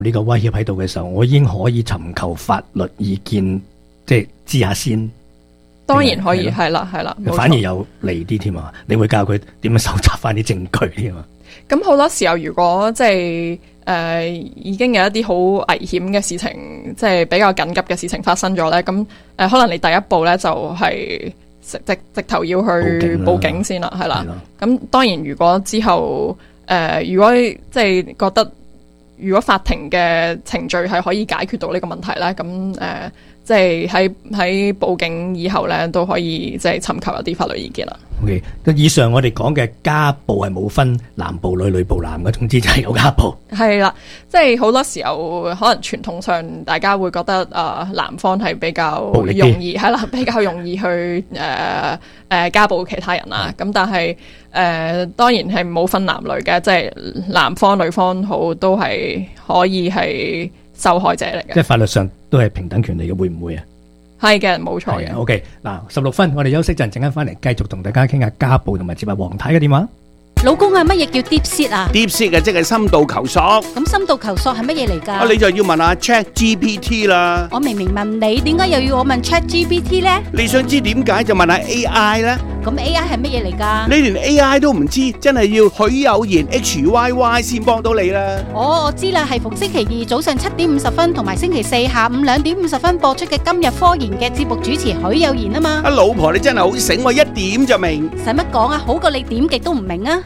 呢個威脅喺度嘅時候，我已經可以尋求法律意見，即係知下先。 當然可以，係啦， 反而有利啲添啊！你會教佢點樣搜集翻啲證據添啊？ 咁好多時候，如果即係已經有一啲好危險嘅事情，即係比較緊急嘅事情發生咗咧，咁可能你第一步咧就係直頭要去報警先啦，係啦。咁當然，如果之後如果即係覺得如果法庭嘅程序係可以解決到呢個問題咧，咁即係喺報警以後咧，都可以即係尋求一啲法律意見啦。 OK， 以上我哋講嘅家暴係冇分男暴女、女暴男嘅，總之就係有家暴。係啦，即係好多時候可能傳統上大家會覺得男方係比較容易係啦，比較容易去家暴其他人啦。咁但係當然係冇分男女嘅，即係男方女方好都係可以係受害者嚟嘅。 即係法律上都係平等權利嘅，會唔會啊？ 係嘅，冇錯嘅。 OK， 嗱，16分，我哋休息陣間翻嚟繼續同大家傾下家暴，同埋接下黃太嘅電話。 老公啊，乜嘢叫 deep seat 啊 ？deep seat 即係深度求索。 咁深度求索係乜嘢嚟㗎？ 你就要問下 ChatGPT 啦。 我明明問你，點解又要我問 ChatGPT 咧？ 你想知點解就問下 AI 啦。 咁 AI 係乜嘢嚟㗎？ 你連 AI 都唔知，真係要許有言 HYY 先幫到你啦。 我知啦，係逢星期二早上7點50分同埋星期四下午2點50分播出嘅今日科研嘅節目主持許有言啊嘛。 老婆你真係好醒，我一點就明。 使乜講啊？好過你點極都唔明啊！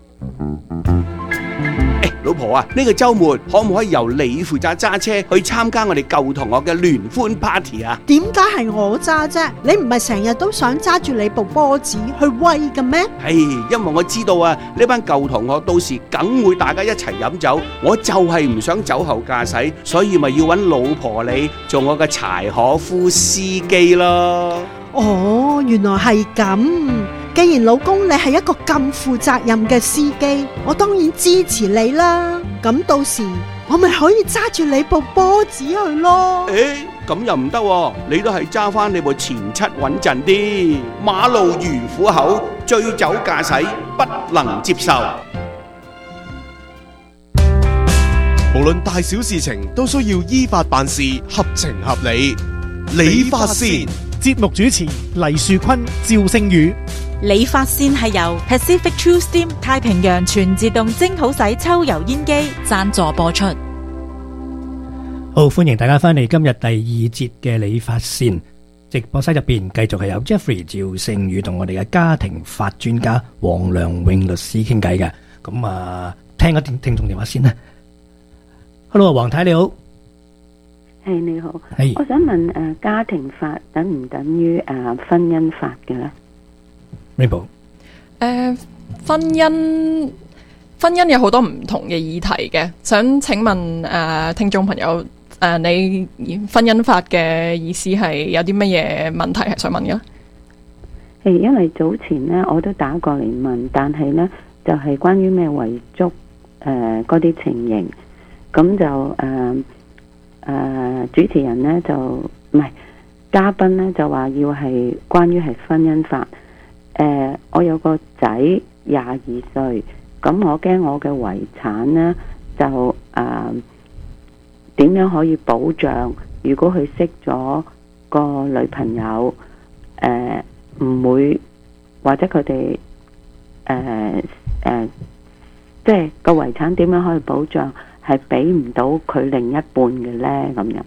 老婆啊，呢個周末可唔可以由你負責揸車去參加我哋舊同學嘅聯歡 party 啊？ 點解係我揸啫？你唔係成日都想揸住你部波子去威嘅咩？ 因為我知道啊，呢班舊同學到時梗會大家一齊飲酒，我就係唔想酒後駕駛，所以咪要搵老婆你做我嘅柴可夫司機咯。 哦，原來係咁。既然老公你係一個咁負責任嘅司機，我當然支持你啦。咁到時我咪可以揸住你部波子去咯。 咁又唔得，你都係揸翻你部前七穩陣啲。馬路如虎口，醉酒駕駛不能接受。 無論大小事情都需要依法辦事，合情合理。理髮線節目主持黎樹坤、趙星宇。 理髮線係由 Pacific True Steam 太平洋全自動蒸好洗抽油煙機贊助播出。 好，歡迎大家翻嚟今日第2節嘅理髮線直播室入邊，繼續係有 Jeffrey 趙星宇同我哋嘅家庭法專家黃良永律師傾偈嘅。咁啊，聽個聽眾電話先啦。Hello， 黃太你好。 你好。我想問家庭法等唔等於婚姻法嘅咧 ？Rainbow， 婚姻有好多唔同嘅議題嘅，想請問聽眾朋友，你婚姻法嘅意思係有啲乜嘢問題係想問嘅？ 因為早前呢我都打過嚟問，但係呢就係關於咩遺囑嗰啲情形，咁就主持人呢就唔係嘉賓呢就話要係關於係婚姻法。我有個仔22歲，咁我驚我嘅遺產呢就點樣可以保障？如果佢識咗個女朋友，唔會或者佢哋即係個遺產點樣可以保障係俾唔到佢另一半嘅呢？咁樣，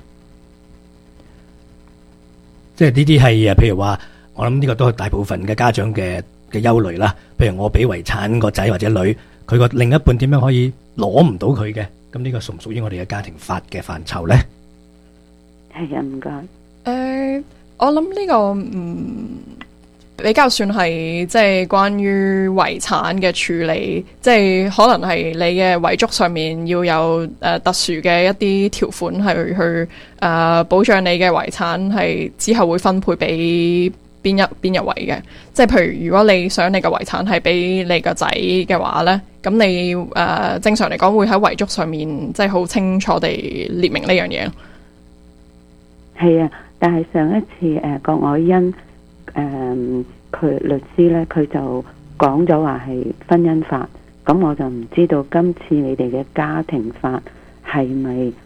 即係呢啲係譬如話。我諗呢個都係大部分嘅家長嘅憂慮啦。譬如我俾遺產個仔或者女，佢個另一半點樣可以攞唔到佢嘅？咁呢個屬唔屬於我哋嘅家庭法嘅範疇呢？ 係啊，唔該。 我諗呢個比較算係即係關於遺產嘅處理，即係可能係你嘅遺囑上面要有特殊嘅一啲條款係去保障你嘅遺產係之後會分配俾邊一位嘅，即係譬如如果你想你嘅遺產係俾你個仔嘅話呢，咁你正常嚟講會喺遺囑上面即係好清楚地列明呢樣嘢。 係啊，但係上一次郭愛欣佢律師呢，佢就講咗話係婚姻法，咁我就唔知道今次你哋嘅家庭法係咪